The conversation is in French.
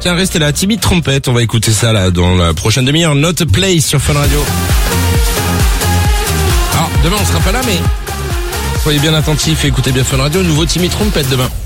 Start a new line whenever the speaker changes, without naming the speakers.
Tiens, restez là, Timide Trompette, on va écouter ça là dans la prochaine demi-heure. Not a Place sur Fun Radio. Alors, demain on sera pas là, mais soyez bien attentifs et écoutez bien Fun Radio. Nouveau Timide Trompette demain.